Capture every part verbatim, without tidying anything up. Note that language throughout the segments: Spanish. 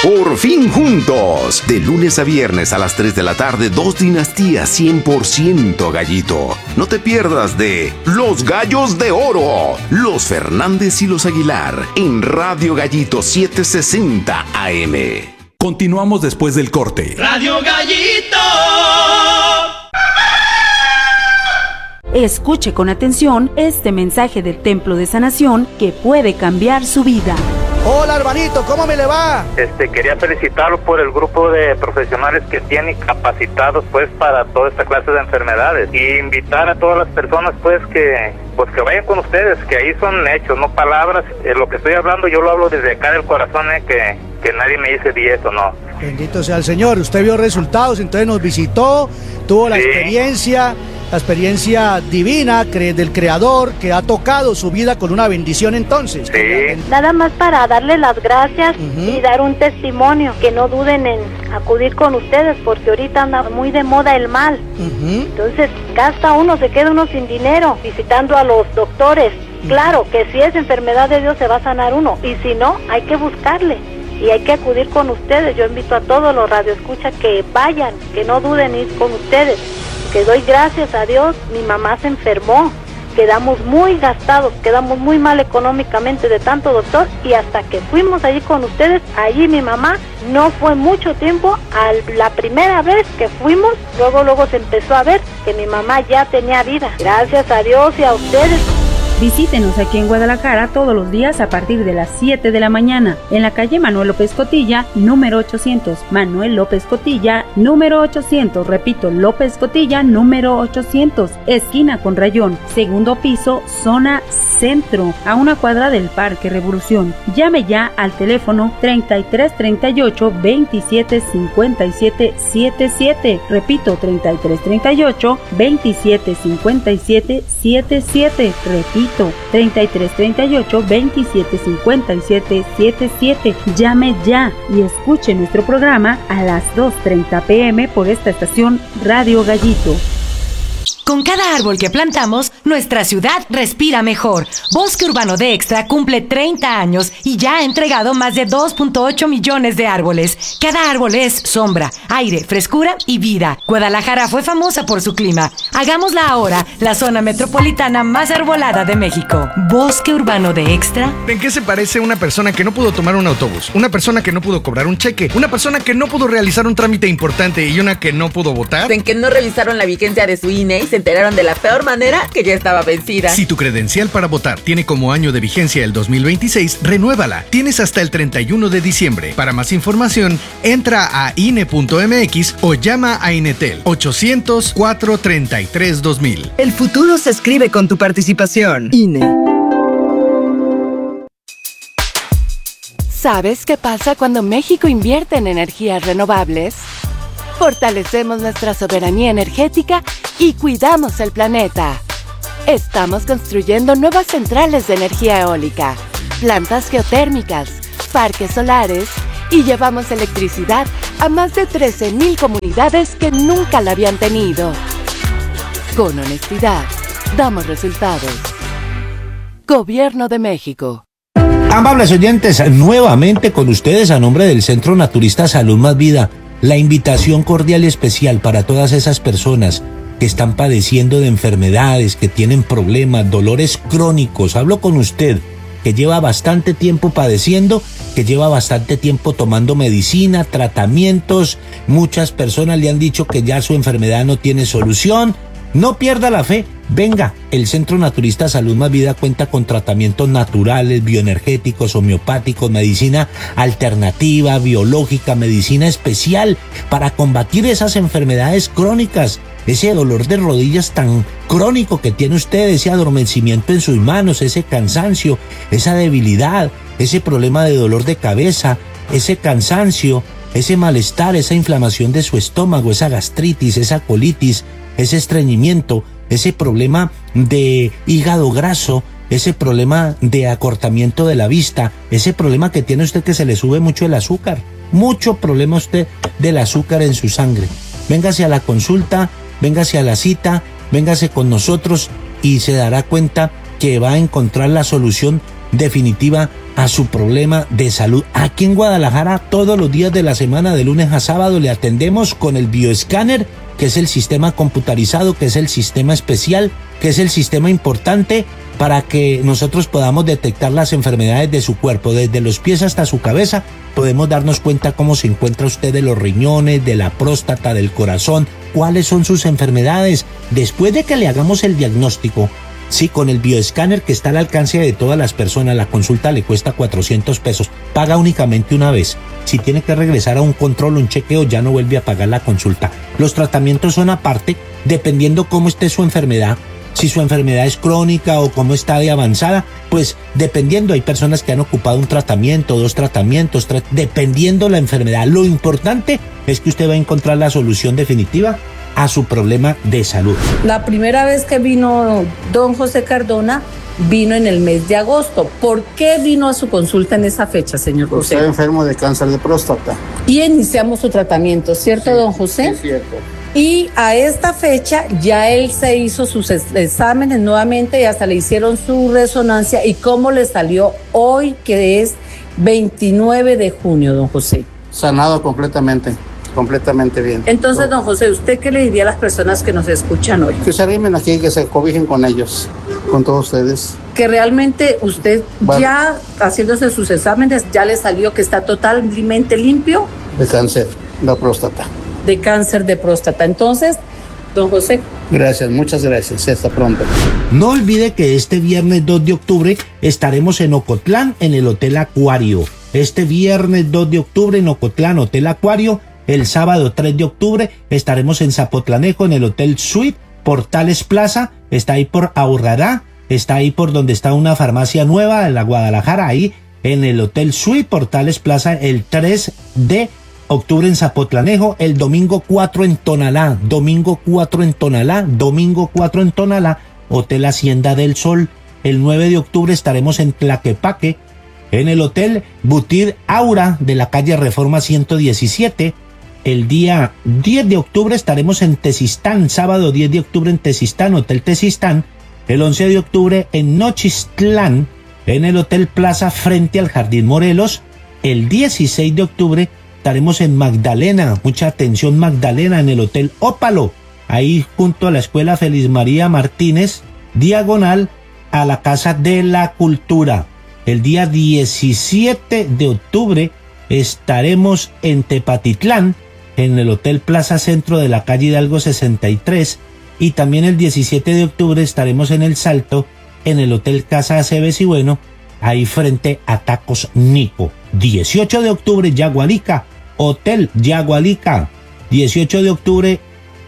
Por fin juntos. De lunes a viernes a las tres de la tarde, Dos Dinastías cien por ciento Gallito. No te pierdas de Los Gallos de Oro. Los Fernández y los Aguilar en Radio Gallito setecientos sesenta A M. Continuamos después del corte. Radio Gallito. Escuche con atención este mensaje del Templo de Sanación que puede cambiar su vida. Hola hermanito, ¿cómo me le va? Este, quería felicitarlo por el grupo de profesionales que tienen capacitados pues para toda esta clase de enfermedades y invitar a todas las personas pues que pues que vayan con ustedes, que ahí son hechos, no palabras. Eh, lo que estoy hablando yo lo hablo desde acá del corazón, eh, que, que nadie me dice di eso, no. Bendito sea el Señor, usted vio resultados, entonces nos visitó, tuvo la sí. experiencia, la experiencia divina del Creador que ha tocado su vida con una bendición entonces. Sí. Nada más para darle las gracias uh-huh. y dar un testimonio, que no duden en acudir con ustedes porque ahorita anda muy de moda el mal. Uh-huh. Entonces gasta uno, se queda uno sin dinero visitando a los doctores. Uh-huh. Claro que si es enfermedad de Dios se va a sanar uno y si no hay que buscarle. Y hay que acudir con ustedes. Yo invito a todos los radioescuchas que vayan, que no duden en ir con ustedes. Que doy gracias a Dios, mi mamá se enfermó, quedamos muy gastados, quedamos muy mal económicamente de tanto doctor y hasta que fuimos allí con ustedes, allí mi mamá no fue mucho tiempo, a la primera vez que fuimos, luego luego se empezó a ver que mi mamá ya tenía vida. Gracias a Dios y a ustedes. Visítenos aquí en Guadalajara todos los días a partir de las siete de la mañana, en la calle Manuel López Cotilla, número ochocientos. Manuel López Cotilla, número ochocientos. Repito, López Cotilla, número ochocientos. Esquina con Rayón, segundo piso, zona centro, a una cuadra del Parque Revolución. Llame ya al teléfono treinta y tres treinta y ocho veintisiete cincuenta y siete setenta y siete. Repito, treinta y tres treinta y ocho veintisiete cincuenta y siete setenta y siete. Repito, treinta y tres treinta y ocho veintisiete cincuenta y siete setenta y siete. Llame ya y escuche nuestro programa a las dos treinta pm por esta estación Radio Gallito. Con cada árbol que plantamos, nuestra ciudad respira mejor. Bosque Urbano de Extra cumple treinta años y ya ha entregado más de dos punto ocho millones de árboles. Cada árbol es sombra, aire, frescura y vida. Guadalajara fue famosa por su clima. Hagámosla ahora la zona metropolitana más arbolada de México. Bosque Urbano de Extra. ¿En qué se parece una persona que no pudo tomar un autobús? Una persona que no pudo cobrar un cheque. Una persona que no pudo realizar un trámite importante y una que no pudo votar. En que no revisaron la vigencia de su I N E y se enteraron de la peor manera que ya estaba vencida. Si tu credencial para votar tiene como año de vigencia el dos mil veintiséis, renuévala. Tienes hasta el treinta y uno de diciembre. Para más información, entra a I N E punto M X o llama a Inetel ochocientos cuatro treinta y tres dos mil. El futuro se escribe con tu participación. I N E. ¿Sabes qué pasa cuando México invierte en energías renovables? Fortalecemos nuestra soberanía energética y cuidamos el planeta. Estamos construyendo nuevas centrales de energía eólica, plantas geotérmicas, parques solares y llevamos electricidad a más de trece mil comunidades que nunca la habían tenido. Con honestidad, damos resultados. Gobierno de México. Amables oyentes, nuevamente con ustedes a nombre del Centro Naturista Salud Más Vida. La invitación cordial y especial para todas esas personas que están padeciendo de enfermedades, que tienen problemas, dolores crónicos. Hablo con usted, que lleva bastante tiempo padeciendo, que lleva bastante tiempo tomando medicina, tratamientos. Muchas personas le han dicho que ya su enfermedad no tiene solución. No pierda la fe. Venga, el Centro Naturista Salud Más Vida cuenta con tratamientos naturales, bioenergéticos, homeopáticos, medicina alternativa, biológica, medicina especial para combatir esas enfermedades crónicas, ese dolor de rodillas tan crónico que tiene usted, ese adormecimiento en sus manos, ese cansancio, esa debilidad, ese problema de dolor de cabeza, ese cansancio, ese malestar, esa inflamación de su estómago, esa gastritis, esa colitis, ese estreñimiento, ese problema de hígado graso, ese problema de acortamiento de la vista, ese problema que tiene usted que se le sube mucho el azúcar, mucho problema usted del azúcar en su sangre. Véngase a la consulta, véngase a la cita, véngase con nosotros y se dará cuenta que va a encontrar la solución definitiva a su problema de salud. Aquí en Guadalajara, todos los días de la semana, de lunes a sábado, le atendemos con el bioescáner, que es el sistema computarizado, que es el sistema especial, que es el sistema importante para que nosotros podamos detectar las enfermedades de su cuerpo, desde los pies hasta su cabeza. Podemos darnos cuenta cómo se encuentra usted de los riñones, de la próstata, del corazón, cuáles son sus enfermedades. Después de que le hagamos el diagnóstico, sí, con el bioescáner que está al alcance de todas las personas, la consulta le cuesta cuatrocientos pesos, paga únicamente una vez. Si tiene que regresar a un control o un chequeo, ya no vuelve a pagar la consulta. Los tratamientos son aparte, dependiendo cómo esté su enfermedad. Si su enfermedad es crónica o cómo está de avanzada, pues dependiendo, hay personas que han ocupado un tratamiento, dos tratamientos, tra- dependiendo la enfermedad. Lo importante es que usted va a encontrar la solución definitiva a su problema de salud. La primera vez que vino don José Cardona, vino en el mes de agosto. ¿Por qué vino a su consulta en esa fecha, señor José? Estoy enfermo de cáncer de próstata. Y iniciamos su tratamiento, ¿cierto, sí, don José? Sí, cierto. Y a esta fecha ya él se hizo sus exámenes nuevamente y hasta le hicieron su resonancia. ¿Y cómo le salió hoy, que es veintinueve de junio, don José? Sanado completamente, completamente bien. Entonces, don José, ¿usted qué le diría a las personas que nos escuchan hoy? Que se arrimen aquí, que se cobijen con ellos, con todos ustedes. Que realmente usted, bueno, ya haciéndose sus exámenes, ya le salió que está totalmente limpio de cáncer de próstata. de cáncer de próstata. Entonces, don José. Gracias, muchas gracias. Hasta pronto. No olvide que este viernes dos de octubre estaremos en Ocotlán, en el Hotel Acuario. Este viernes dos de octubre en Ocotlán, Hotel Acuario. El sábado tres de octubre estaremos en Zapotlanejo, en el Hotel Suite, Portales Plaza. Está ahí por Aurrará. Está ahí por donde está una farmacia nueva en la Guadalajara, ahí en el Hotel Suite, Portales Plaza, el tres de octubre en Zapotlanejo, el domingo cuatro en Tonalá, domingo cuatro en Tonalá, domingo cuatro en Tonalá, Hotel Hacienda del Sol. El nueve de octubre estaremos en Tlaquepaque, en el Hotel Butir Aura de la calle Reforma ciento diecisiete. El día diez de octubre estaremos en Tezistán, sábado diez de octubre en Tezistán, Hotel Tezistán. El once de octubre en Nochistlán, en el Hotel Plaza frente al Jardín Morelos. El dieciséis de octubre estaremos en Magdalena, mucha atención Magdalena, en el Hotel Ópalo, ahí junto a la Escuela Feliz María Martínez, diagonal a la Casa de la Cultura. El día diecisiete de octubre estaremos en Tepatitlán, en el Hotel Plaza Centro de la calle Hidalgo sesenta y tres, y también el diecisiete de octubre estaremos en El Salto, en el Hotel Casa Aceves y Bueno, ahí frente a Tacos Nico. dieciocho de octubre, Yagualica, Hotel Yagualica. dieciocho de octubre,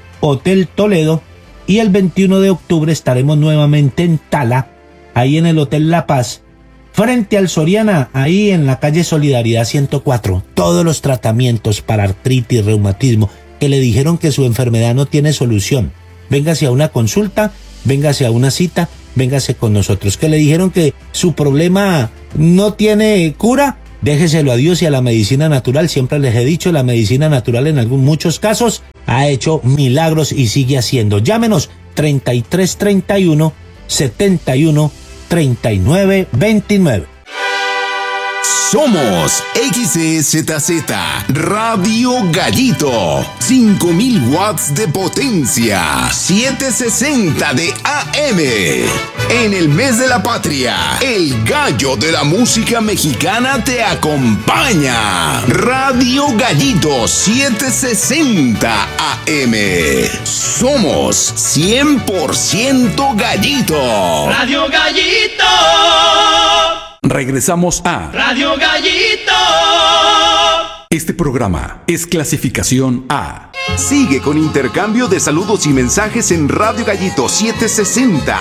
Hotel Toledo. Y el veintiuno de octubre estaremos nuevamente en Tala, ahí en el Hotel La Paz, frente al Soriana, ahí en la calle Solidaridad ciento cuatro. Todos los tratamientos para artritis, reumatismo, que le dijeron que su enfermedad no tiene solución. Véngase a una consulta, véngase a una cita, véngase con nosotros. Que le dijeron que su problema no tiene cura, déjeselo a Dios y a la medicina natural. Siempre les he dicho, la medicina natural en algunos muchos casos ha hecho milagros y sigue haciendo. Llámenos treinta y tres treinta y uno, setenta y uno, treinta y nueve veintinueve. Somos X E Z Z Radio Gallito, cinco mil watts de potencia, setecientos sesenta de A M. En el mes de la patria, el gallo de la música mexicana te acompaña. Radio Gallito setecientos sesenta A M. Somos cien por ciento gallito. Radio Gallito. Regresamos a Radio Gallito. Este programa es clasificación A. Sigue con intercambio de saludos y mensajes en Radio Gallito setecientos sesenta